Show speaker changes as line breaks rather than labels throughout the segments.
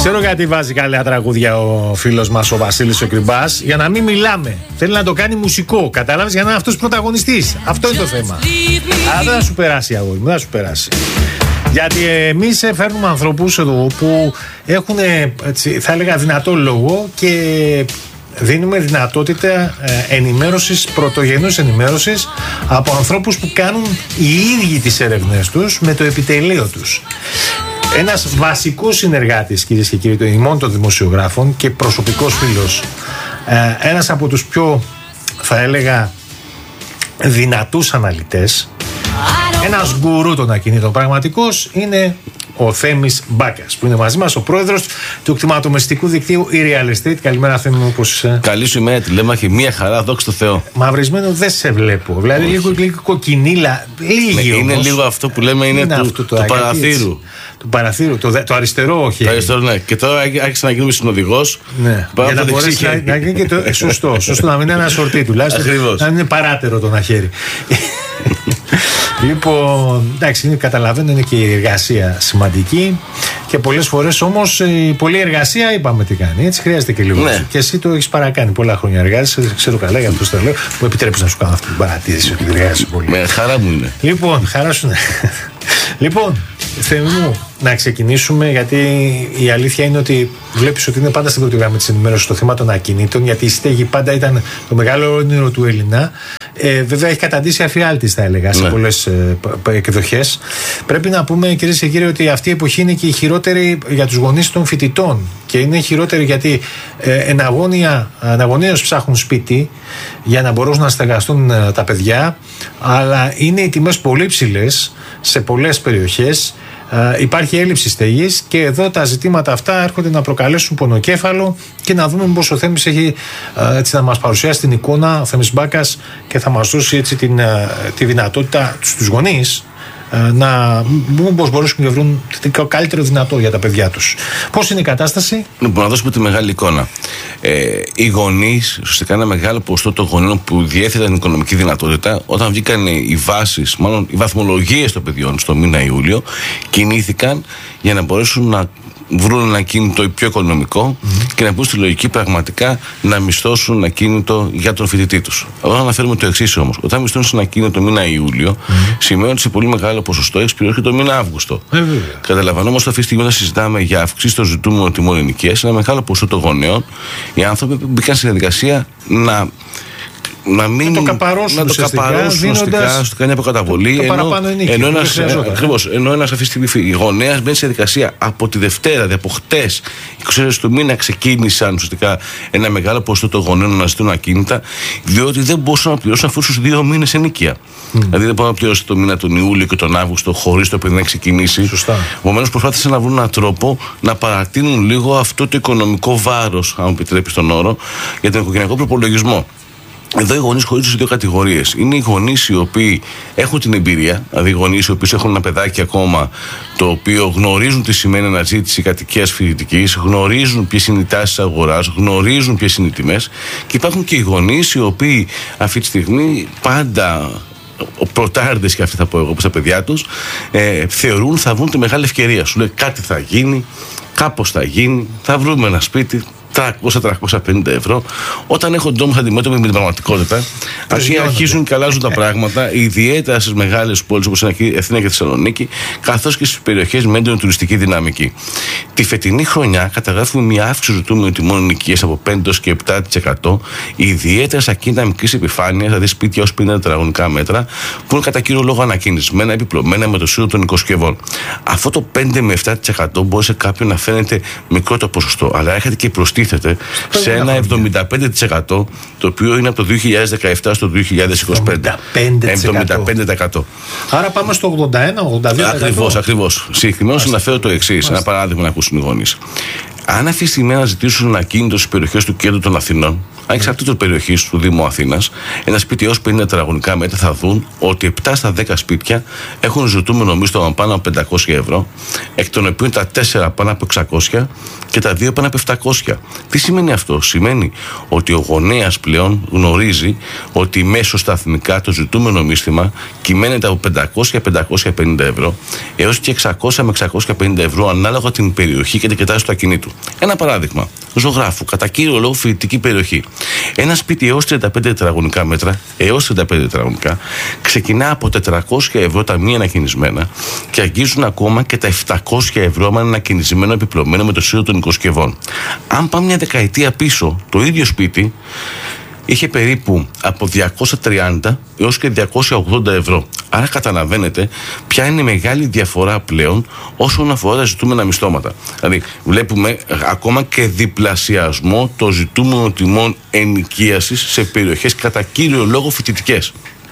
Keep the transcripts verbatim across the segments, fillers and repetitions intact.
Ξέρω γιατί βάζει καλά τραγούδια ο φίλος μας ο Βασίλης ο Κρυμπάς. Για να μην μιλάμε. Θέλει να το κάνει μουσικό. Κατάλαβες, για να είναι αυτός πρωταγωνιστής. Αυτό είναι το θέμα. Αλλά δεν θα σου περάσει, αγόρι μου, δεν θα σου περάσει. Γιατί εμείς φέρνουμε ανθρώπους εδώ που έχουν, έτσι, θα έλεγα, δυνατό λόγο και δίνουμε δυνατότητα ενημέρωσης, πρωτογενούς ενημέρωσης από ανθρώπους που κάνουν οι ίδιοι τις έρευνες τους με το επιτελείο τους. Ένας βασικός συνεργάτης, κυρίες και κύριοι, των ημών των δημοσιογράφων και προσωπικός φίλος, ένας από τους πιο, θα έλεγα, δυνατούς αναλυτές, ένας γκουρού των ακινήτων πραγματικός, είναι ο Θέμης Μπάκας, που είναι μαζί μας, ο πρόεδρος του κτηματομεσητικού δικτύου e-Real Estate. Καλημέρα, Θέμη μου, πώς είσαι?
Καλή σου ημέρα, τηλέμαχη, μία χαρά, δόξα τω Θεώ.
Μαυρισμένο δεν σε βλέπω. Δηλαδή, λίγο, λίγο κοκκινίλα. Λίγη
είναι
όμως.
Λίγο αυτό που λέμε είναι, είναι του, το, το παραθύρου.
Του παραθύρου, το, το αριστερό, όχι.
Το αριστερό, ναι. Και τώρα άρχισε να γίνουμε συνοδηγός.
Ναι. Για να μπορέσει να, να γίνει και το σωστό. Σωστό, να μην είναι ένα σορτί τουλάχιστον.
Ακριβώς.
Να μην είναι παράτερο το ένα χέρι. Λοιπόν, εντάξει, καταλαβαίνω, είναι και η εργασία σημαντική και πολλές φορές όμως η πολλή εργασία, είπαμε τι κάνει. Έτσι χρειάζεται και λίγο.
Ναι.
Και εσύ το έχεις παρακάνει πολλά χρόνια εργάζεσαι, ξέρω καλά, για αυτό το λέω. Μου επιτρέπεις να σου κάνω αυτή την παρατήρηση ότι εργάζεσαι πολύ.
Με χαρά μου είναι.
Λοιπόν, χαρά σου είναι. Λοιπόν, Θέμη μου, να ξεκινήσουμε, γιατί η αλήθεια είναι ότι βλέπεις ότι είναι πάντα στην πρώτη γραμμή της ενημέρωσης το θέμα των ακινήτων, γιατί η στέγη πάντα ήταν το μεγάλο όνειρο του Έλληνα. Ε, βέβαια έχει καταντήσει αφιάλτης, θα έλεγα, σε ναι. πολλές ε, εκδοχές. Πρέπει να πούμε, κυρίες και κύριοι, ότι αυτή η εποχή είναι και η χειρότερη για τους γονείς των φοιτητών. Και είναι χειρότερη γιατί ε, εναγώνια, εναγωνίως ψάχνουν σπίτι για να μπορούν να στεγαστούν ε, τα παιδιά, αλλά είναι οι τιμές πολύ ψηλές σε πολλές περιοχές. Uh, υπάρχει έλλειψη στέγης και εδώ τα ζητήματα αυτά έρχονται να προκαλέσουν πονοκέφαλο και να δούμε πως ο Θέμης έχει uh, έτσι, να μας παρουσιάσει την εικόνα, ο Θέμης Μπάκας, και θα μας δώσει έτσι, την, uh, τη δυνατότητα στους γονείς uh, να μπουν πως μπορούν να βρουν το καλύτερο δυνατό για τα παιδιά τους. Πώς είναι η κατάσταση?
Λοιπόν, να δώσουμε τη μεγάλη εικόνα. Ε, οι γονείς, ουσιαστικά ένα μεγάλο ποσοστό των γονείων που διέθεταν οικονομική δυνατότητα, όταν βγήκαν οι βάσεις, μάλλον οι βαθμολογίες των παιδιών στο μήνα Ιούλιο, κινήθηκαν για να μπορέσουν να βρουν ένα κίνητο πιο οικονομικό mm-hmm. και να μπουν στη λογική πραγματικά να μισθώσουν ένα κίνητο για τον φοιτητή τους. Εδώ να αναφέρουμε το εξής όμως. Όταν μισθώνεις ένα κίνητο το μήνα Ιούλιο, mm-hmm. σημαίνει ότι σε πολύ μεγάλο ποσοστό έχεις πληρώσει και το μήνα Αύγουστο. Mm-hmm. Καταλαβαίνω όμως αυτή τη στιγμή, όταν συζητάμε για αυξήσεις στο ζητούμενο τιμών ενοικίας, ένα μεγάλο ποσοστό των γονέων, οι άνθρωποι μπήκαν στη διαδικασία να. Να μην
το καπαρώσουν,
να το καπαρώσουν ουσιαστικά, ουσιαστικά μια αποκαταβολή.
Ενώ,
ενώ ένας, ακριβώς, ενώ ένας αυτή τη στιγμή γονέας μπαίνει σε διαδικασία από τη Δευτέρα, δηλαδή από χτες, είκοσι ώρες του μήνα ξεκίνησαν ουσιαστικά ένα μεγάλο ποσοστό των γονέων να ζητούν ακίνητα, διότι δεν μπορούσαν να πληρώσουν αφού στους δύο μήνες ενοικία. Mm. Δηλαδή δεν μπορούν να πληρώσουν το μήνα τον Ιούλιο και τον Αύγουστο χωρίς το παιδί να ξεκινήσει. Επομένως προσπάθησαν να βρουν έναν τρόπο να παρατείνουν λίγο αυτό το οικονομικό βάρος, αν μου επιτρέπει τον όρο, για τον οικογενειακό προπολογισμό. Εδώ οι γονείς χωρίζονται σε δύο κατηγορίες. Είναι οι γονείς οι οποίοι έχουν την εμπειρία, δηλαδή οι γονείς οι οποίοι έχουν ένα παιδάκι ακόμα το οποίο γνωρίζουν τι σημαίνει αναζήτηση κατοικίας φοιτητικής, γνωρίζουν ποιες είναι οι τάσεις αγοράς, γνωρίζουν ποιες είναι οι τιμές, και υπάρχουν και οι γονείς οι οποίοι αυτή τη στιγμή πάντα. Ο πρωτάρντες, και αυτοί θα πω εγώ, που στα παιδιά τους ε, θεωρούν θα βρουν τη μεγάλη ευκαιρία. Σου λέει κάτι θα γίνει, κάπως θα γίνει, θα βρούμε ένα σπίτι τριακόσια με τριακόσια πενήντα ευρώ. Όταν έρχονται όμως αντιμέτωποι με την πραγματικότητα, αρχίζουν και αλλάζουν τα πράγματα, ιδιαίτερα στις μεγάλες πόλεις όπως είναι η Αθήνα και η Θεσσαλονίκη, καθώς και στις περιοχές με έντονη τουριστική δυναμική. Τη φετινή χρονιά καταγράφουμε μια αύξηση ζητούμενων τιμών ενοικίας από πέντε και επτά τοις εκατό, ιδιαίτερα σε ακίνητα μικρής επιφάνειας, δηλαδή σπίτια ως πενήντα τετραγωνικά μέτρα, που είναι κατά κύριο λόγο ανακαινισμένα, επιπλωμένα με το σύνολο των οικοσκευών. Αυτό το πέντε με επτά τοις εκατό μπορεί σε κάποιον να φαίνεται μικρό το ποσοστό, αλλά έρχεται και προστίθεται σε ένα εβδομήντα πέντε τοις εκατό, το οποίο είναι από το δύο χιλιάδες δεκαεπτά στο δύο χιλιάδες είκοσι πέντε. εβδομήντα πέντε τοις εκατό.
Άρα πάμε στο ογδόντα ένα με ογδόντα δύο τοις εκατό.
Ακριβώς, ακριβώς. Συγκεκριμένως αναφέρω το εξής, ένα παράδειγμα να ακούσουν οι γονείς. Αν αυτή τη στιγμή να ζητήσουν ένα ακίνητο στις περιοχές του κέντρου των Αθηνών, ανεξαρτήτως περιοχής του Δήμου Αθήνας, ένα σπίτι έως πενήντα τετραγωνικά μέτρα, θα δουν ότι επτά στα δέκα σπίτια έχουν ζητούμενο μίσθο πάνω από πεντακόσια ευρώ, εκ των οποίων τα τέσσερα πάνω από εξακόσια και τα δύο πάνω από επτακόσια. Τι σημαίνει αυτό? Σημαίνει ότι ο γονέας πλέον γνωρίζει ότι μέσω σταθμικά το ζητούμενο μίσθημα κυμαίνεται από πεντακόσια με πεντακόσια πενήντα ευρώ έως και εξακόσια με εξακόσια πενήντα ευρώ, ανάλογα την περιοχή και την κατάσταση του ακινήτου. Ένα παράδειγμα. Ζωγράφου, κατά κύριο λόγο φοιτητική περιοχή. Ένα σπίτι έως τριάντα πέντε τετραγωνικά μέτρα, έως τριάντα πέντε τετραγωνικά, ξεκινά από τετρακόσια ευρώ τα μη ανακαινισμένα και αγγίζουν ακόμα και τα επτακόσια ευρώ με ένα ανακαινισμένο επιπλωμένο με το σύνολο των οικοσκευών. Αν πάμε μια δεκαετία πίσω, το ίδιο σπίτι είχε περίπου από διακόσια τριάντα έως και διακόσια ογδόντα ευρώ. Άρα καταλαβαίνετε ποια είναι η μεγάλη διαφορά πλέον όσον αφορά τα ζητούμενα μισθώματα. Δηλαδή βλέπουμε ακόμα και διπλασιασμό των ζητούμενων τιμών ενοικίασης σε περιοχές κατά κύριο λόγο φοιτητικές.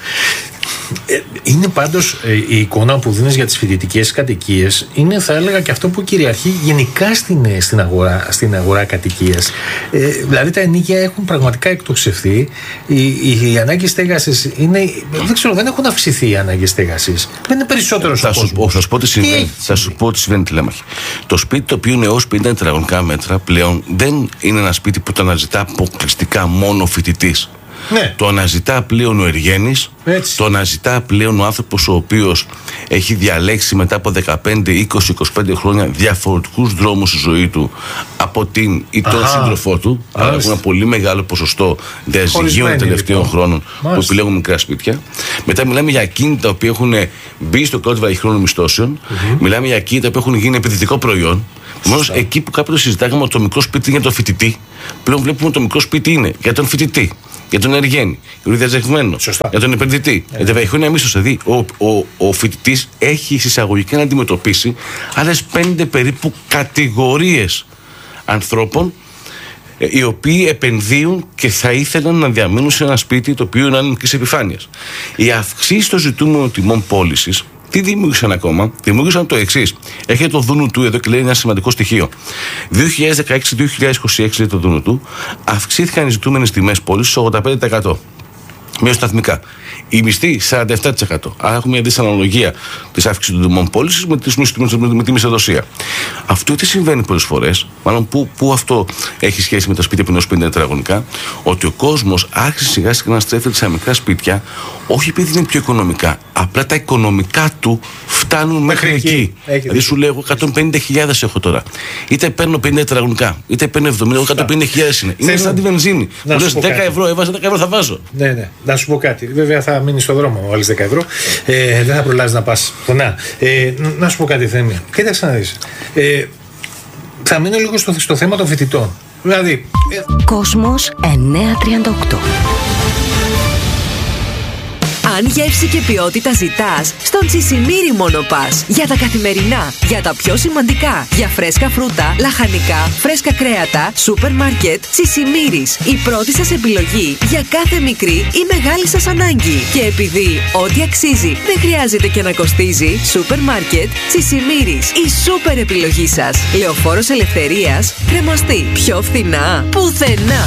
Είναι πάντως η εικόνα που δίνεις για τις φοιτητικές κατοικίες, είναι θα έλεγα και αυτό που κυριαρχεί γενικά στην, στην, αγορά, στην αγορά κατοικίας. Ε, δηλαδή τα ενοίκια έχουν πραγματικά εκτοξευθεί, οι, οι, οι ανάγκες στέγασης είναι, δεν ξέρω, δεν έχουν αυξηθεί οι ανάγκες στέγασης, δεν είναι περισσότερο στον κόσμο.
Θα σου πω τι συμβαίνει, θα σου πω τι συμβαίνει τηλέμαχη. Το σπίτι το οποίο είναι έως πενήντα τετραγωνικά μέτρα πλέον δεν είναι ένα σπίτι που το αναζητά αποκλειστικά μόνο φοιτητής. Ναι. Το αναζητά πλέον ο εργένης, το αναζητά πλέον ο άνθρωπος ο οποίος έχει διαλέξει μετά από δεκαπέντε, είκοσι, είκοσι πέντε χρόνια διαφορετικούς δρόμους στη ζωή του από την ή τον σύντροφό του. Άρα έχουμε ένα πολύ μεγάλο ποσοστό διαζυγίων των τελευταίων λοιπόν. χρόνων Μάλιστα. που επιλέγουν μικρά σπίτια. Μετά μιλάμε για ακίνητα τα οποία έχουν μπει στο κόντυβα βαρυχρόνων μισθώσεων. Mm-hmm. Μιλάμε για ακίνητα που έχουν γίνει επενδυτικό προϊόν. Μόνο εκεί που κάποτε συζητάγαμε ότι το μικρό σπίτι είναι για τον φοιτητή, πλέον βλέπουμε ότι το μικρό σπίτι είναι για τον φοιτητή, για τον εργένη, για τον διαζευμένο, για τον επενδυτή, yeah. για την βαρυχρόνια μίσθωση. Δηλαδή, ο, ο, ο φοιτητής έχει συσσαγωγικά να αντιμετωπίσει άλλες πέντε περίπου κατηγορίες ανθρώπων οι οποίοι επενδύουν και θα ήθελαν να διαμείνουν σε ένα σπίτι το οποίο είναι μικρής επιφάνειας. Οι αυξήσεις των ζητούμενων τιμών πώλησης τι δημιούργησαν ακόμα? Δημιούργησαν το εξής. Έχετε το δούνου του εδώ και λέει ένα σημαντικό στοιχείο. δύο χιλιάδες δεκαέξι δύο χιλιάδες είκοσι έξι λέει το δούνου του, αυξήθηκαν οι ζητούμενες τιμές πώλησης ογδόντα πέντε τοις εκατό. Μειοσταθμικά. Η μισθή σαράντα επτά τοις εκατό. Άρα έχουμε μια δυσαναλογία της αύξησης των τιμών πώλησης με, με τη μισθοδοσία. Αυτό τι συμβαίνει πολλές φορές, μάλλον που, που αυτό έχει σχέση με τα σπίτια που είναι ως πενήντα τετραγωνικά, ότι ο κόσμος άρχισε σιγά σιγά να στρέφεται σε μικρά σπίτια, όχι επειδή είναι πιο οικονομικά, απλά τα οικονομικά του φτάνουν μέχρι εκεί. εκεί. Δηλαδή σου λέω, εκατόν πενήντα χιλιάδες έχω τώρα. Είτε παίρνω πενήντα τετραγωνικά, είτε παίρνω εβδομήντα, εκατόν πενήντα χιλιάδες είναι. Είναι σαν τη βενζίνη. Μου λες δέκα ευρώ, έβαζα δέκα ευρώ θα βάζω.
Ναι, ναι. Να σου πω κάτι. Βέβαια θα μείνει στο δρόμο άλλες δέκα ευρώ. Ε, δεν θα προλάβεις να πας πονά. Ε, να σου πω κάτι, Θέμη. Κοίταξε να δεις. Ε, θα μείνω λίγο στο, στο θέμα των φοιτητών. Δηλαδή. Ε...
Κόσμος εννιακόσια τριάντα οκτώ. Αν γεύση και ποιότητα ζητάς, στον Τσισιμίρι μόνο πας. Για τα καθημερινά, για τα πιο σημαντικά, για φρέσκα φρούτα, λαχανικά, φρέσκα κρέατα, σούπερ μάρκετ, Τσισιμίρις. Η πρώτη σας επιλογή για κάθε μικρή ή μεγάλη σας ανάγκη. Και επειδή ό,τι αξίζει δεν χρειάζεται και να κοστίζει, σούπερ μάρκετ, Τσισιμίρις. Η σούπερ επιλογή σας. Λεωφόρος Ελευθερίας, Κρεμαστή. Πιο φθηνά, πουθενά.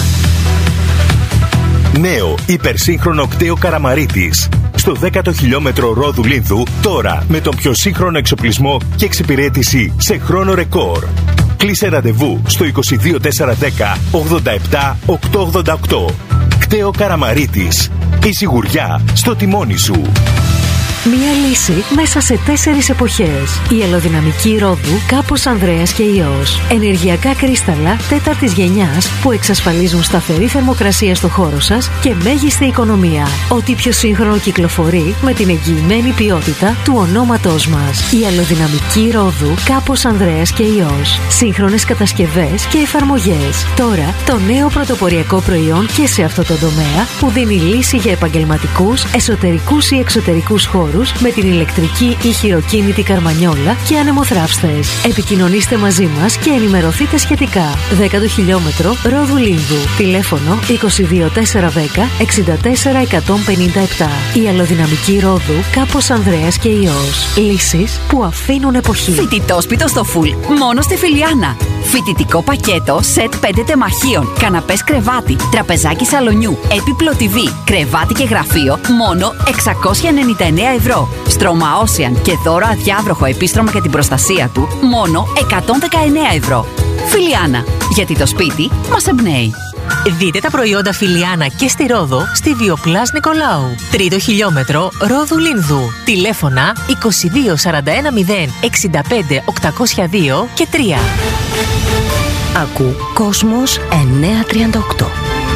Νέο υπερσύγχρονο κτέο Καραμαρίτης. Στο δέκατο χιλιόμετρο Ρόδου Λίνδου, τώρα με τον πιο σύγχρονο εξοπλισμό και εξυπηρέτηση σε χρόνο ρεκόρ. Κλείσε ραντεβού στο είκοσι δύο τετρακόσια δέκα ογδόντα επτά οκτακόσια ογδόντα οκτώ. Κτέο Καραμαρίτης. Η σιγουριά στο τιμόνι σου.
Μία λύση μέσα σε τέσσερις εποχές. Η αλλοδυναμική Ρόδου Κάπος Ανδρέας και Υιός. Ενεργειακά κρίσταλα τέταρτης γενιάς που εξασφαλίζουν σταθερή θερμοκρασία στο χώρο σας και μέγιστη οικονομία. Ό,τι πιο σύγχρονο κυκλοφορεί με την εγγυημένη ποιότητα του ονόματός μας. Η αλλοδυναμική Ρόδου Κάπος Ανδρέας και Υιός. Σύγχρονες κατασκευές και εφαρμογές. Τώρα το νέο πρωτοποριακό προϊόν και σε αυτό το τομέα που δίνει λύση για επαγγελματικούς, εσωτερικούς ή εξωτερικούς χώρους με την ηλεκτρική ή χειροκίνητη καρμανιόλα και ανεμοθράυστες. Επικοινωνήστε μαζί μας και ενημερωθείτε σχετικά. δέκατο χιλιόμετρο Ρόδου Λίνδου. Τηλέφωνο είκοσι δύο τετρακόσια δέκα εξήντα τέσσερα εκατόν πενήντα επτά. Η αλλοδυναμική Ρόδου Κάπος Ανδρέας και Υιός. Λύσεις που αφήνουν εποχή.
Φοιτητόσπιτο στο φουλ. Μόνο στη Φιλιάνα. Φοιτητικό πακέτο σετ πέντε τεμαχίων. Καναπές κρεβάτι. Τραπεζάκι σαλονιού. Έπιπλο τι βι. Κρεβάτι και γραφείο. Μόνο εξακόσια ενενήντα εννέα ευρώ. Στρώμα Ocean και δώρο αδιάβροχο επίστρωμα για την προστασία του. Μόνο εκατόν δεκαεννέα ευρώ. Φιλιάνα. Γιατί το σπίτι μας εμπνέει.
Δείτε τα προϊόντα Φιλιάνα και στη Ρόδο στη Βιοπλάς Νικολάου. Τρίτο χιλιόμετρο Ρόδου Λίνδου. Τηλέφωνα είκοσι δύο σαράντα ένα μηδέν εξήντα πέντε οκτακόσια δύο και τρία. Ακού Κόσμος εννιακόσια τριάντα οκτώ.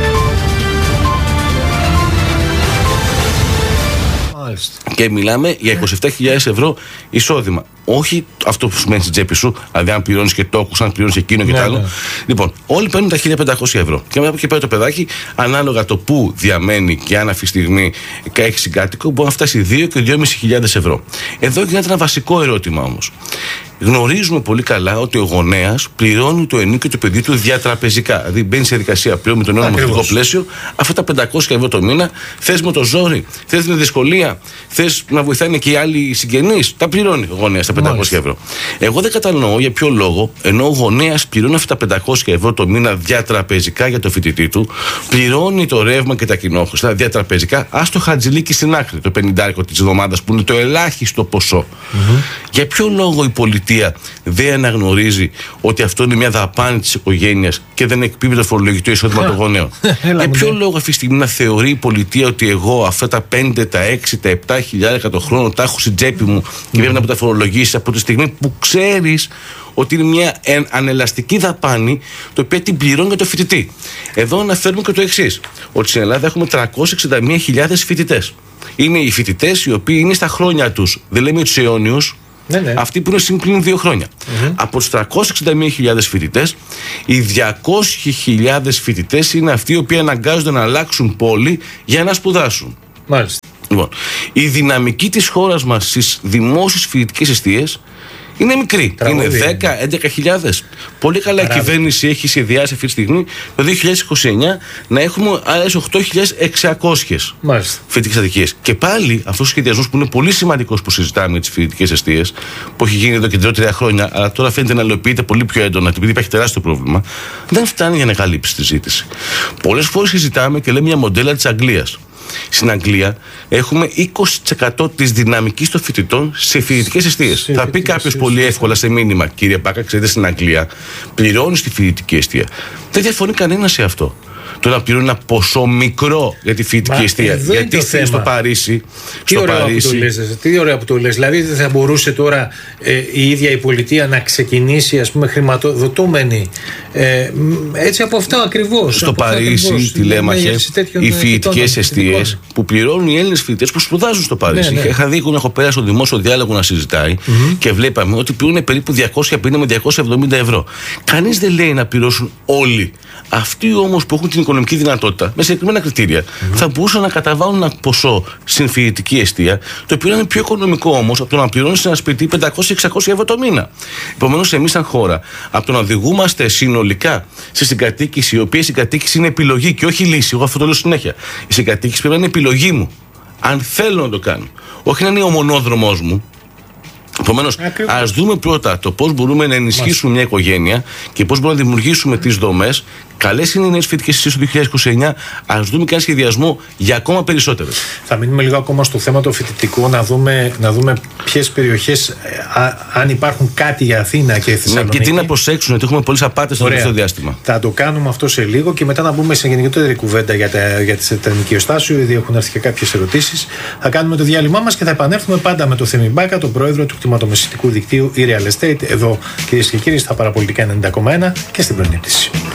Και μιλάμε για είκοσι επτά χιλιάδες ευρώ εισόδημα. Όχι αυτό που σημαίνει στην τσέπη σου, δηλαδή αν πληρώνεις και τόκους, αν πληρώνεις εκείνο και
ναι,
το άλλο.
Ναι.
Λοιπόν, όλοι παίρνουν τα χίλια πεντακόσια ευρώ. Και μετά από εκεί πέρα το παιδάκι, ανάλογα το που διαμένει και αν αυτή τη στιγμή έχει συγκάτοικο, μπορεί να φτάσει δύο και δυόμισι χιλιάδες ευρώ. Εδώ γίνεται ένα βασικό ερώτημα όμως. Γνωρίζουμε πολύ καλά ότι ο γονέας πληρώνει το ενίκιο του παιδιού του διατραπεζικά. Δηλαδή μπαίνει σε διαδικασία πλέον με το νέο νομοθετικό πλαίσιο, αυτά τα πεντακόσια ευρώ το μήνα, θες με το ζόρι, θες με δυσκολία, θες να βοηθάνε και οι άλλοι συγγενείς, τα πληρώνει ο γονέας τα πεντακόσια ευρώ. Εγώ δεν κατανοώ για ποιο λόγο, ενώ ο γονέας πληρώνει αυτά τα πεντακόσια ευρώ το μήνα διατραπεζικά για το φοιτητή του, πληρώνει το ρεύμα και τα κοινόχρηστα διατραπεζικά, ας το χατζηλίκι στην άκρη, το πενηντάρικο της εβδομάδας που είναι το ελάχιστο ποσό. Mm-hmm. Για ποιο λόγο η πολιτεία δεν αναγνωρίζει ότι αυτό είναι μια δαπάνη της οικογένειας και δεν εκπίπτει το φορολογικό εισόδημα των γονέων? Για ποιο λόγο αυτή τη στιγμή να θεωρεί η πολιτεία ότι εγώ αυτά τα πέντε, τα έξι, τα επτά χιλιάδες το χρόνο τα έχω στην τσέπη μου και πρέπει να μου τα φορολογήσει από τη στιγμή που ξέρεις ότι είναι μια ανελαστική δαπάνη, το οποίο την πληρώνει για το φοιτητή? Εδώ αναφέρουμε και το εξής, ότι στην Ελλάδα έχουμε τριακόσιες εξήντα μία χιλιάδες φοιτητές. Είναι οι φοιτητές οι οποίοι είναι στα χρόνια τους, δεν λέμε τους αιώνιους. Ναι, ναι. Αυτοί που είναι συμπλήν δύο χρόνια. Mm-hmm. Από τους τριακόσιες εξήντα μία χιλιάδες φοιτητές, οι διακόσιες χιλιάδες φοιτητές είναι αυτοί οι οποίοι αναγκάζονται να αλλάξουν πόλη για να σπουδάσουν.
Μάλιστα.
Λοιπόν, η δυναμική της χώρας μας στις δημόσιες φοιτητικές εστίες είναι μικρή. Τραγωδία. Είναι δέκα με έντεκα χιλιάδες. Πολύ καλά Παράδει. Η κυβέρνηση έχει σχεδιάσει αυτή τη στιγμή το δύο χιλιάδες είκοσι εννιά να έχουμε άλλες οκτώ χιλιάδες εξακόσιες φοιτητικές αδικίες. Και πάλι αυτός ο σχεδιασμός που είναι πολύ σημαντικός που συζητάμε για τις φοιτητικές εστίες, που έχει γίνει εδώ και δύο τρία χρόνια, αλλά τώρα φαίνεται να υλοποιείται πολύ πιο έντονα, επειδή υπάρχει τεράστιο πρόβλημα, δεν φτάνει για να καλύψει τη ζήτηση. Πολλές φορές συζητάμε και λέμε μια μοντέλα της Αγγλίας. Στην Αγγλία έχουμε είκοσι τοις εκατό της δυναμικής των φοιτητών σε φοιτητικές εστίες. Θα πει κάποιος πολύ εύκολα σε μήνυμα, κύριε Πάκα, ξέρετε, στην Αγγλία πληρώνει στη φοιτητική εστία. Δεν διαφωνεί κανένα σε αυτό. Το να πληρώνει ένα ποσό μικρό για τη φοιτητική εστία. Γιατί στο Παρίσι.
Τι
στο
ωραία
Παρίσι,
που το λες, τι ωραία που το λες. Δηλαδή δεν θα μπορούσε τώρα ε, η ίδια η πολιτεία να ξεκινήσει, ας πούμε, χρηματοδοτούμενη ε, έτσι από αυτό ακριβώς.
Στο από Παρίσι, τη Λέμαχε, οι φοιτητικές εστίες που πληρώνουν οι Έλληνες φοιτητές που σπουδάζουν στο Παρίσι. Ναι, ναι. Είχα δει, έχω πέρασει στο δημόσιο διάλογο να συζητάει mm-hmm. και βλέπαμε ότι πληρώνουν περίπου διακόσια πενήντα με διακόσια εβδομήντα ευρώ. Κανείς δεν λέει να πληρώσουν όλοι. Αυτοί όμως που έχουν την οικονομική δυνατότητα, με συγκεκριμένα κριτήρια, mm-hmm. θα μπορούσαν να καταβάλουν ένα ποσό στην φοιτητική εστία, το οποίο είναι πιο οικονομικό όμως από το να πληρώνει σε ένα σπίτι πεντακόσια εξακόσια ευρώ το μήνα. Επομένως, εμείς, σαν χώρα, από το να οδηγούμαστε συνολικά σε συγκατοίκηση, η οποία συγκατοίκηση είναι επιλογή και όχι λύση, εγώ αυτό το λέω συνέχεια. Η συγκατοίκηση πρέπει να είναι επιλογή μου. Αν θέλω να το κάνω, όχι να είναι ο μονόδρομός μου. Επομένως, ας δούμε πρώτα το πώς μπορούμε να ενισχύσουμε μια οικογένεια και πώς μπορούμε να δημιουργήσουμε τις δομές. Καλές είναι οι νέες φοιτητικές εστίες του δύο χιλιάδες είκοσι εννιά. Ας δούμε και ένα σχεδιασμό για ακόμα περισσότερες.
Θα μείνουμε λίγο ακόμα στο θέμα το φοιτητικό, να δούμε, να δούμε ποιες περιοχές, α, αν υπάρχουν κάτι για Αθήνα και Θεσσαλονίκη.
Ναι, και τι να προσέξουν, ότι έχουμε πολλές απάτες στο τελευταίο διάστημα.
Θα το κάνουμε αυτό σε λίγο και μετά να μπούμε σε γενικότερη κουβέντα για, τα, για τις νοικιοστάσιο, ήδη έχουν έρθει και κάποιες ερωτήσεις. Θα κάνουμε το διάλειμμά μας και θα επανέλθουμε πάντα με τον Θέμη Μπάκα, τον πρόεδρο του κτηματομεσητικού δικτύου e-Real Estate, εδώ κυρίες και κύριοι στα Παραπολιτικά ενενήντα κόμμα ένα και στην πρωινή πτήση.